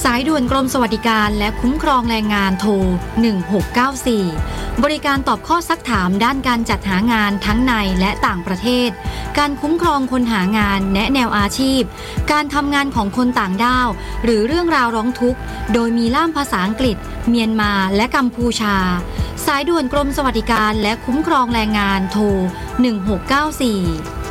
สายด่วนกรมสวัสดิการและคุ้มครองแรงงานโทร1694บริการตอบข้อซักถามด้านการจัดหางานทั้งในและต่างประเทศการคุ้มครองคนหางานแนะแนวอาชีพการทำงานของคนต่างด้าวหรือเรื่องราวร้องทุกข์โดยมีล่ามภาษาอังกฤษเมียนมาและกัมพูชาสายด่วนกรมสวัสดิการและคุ้มครองแรงงานโทร1694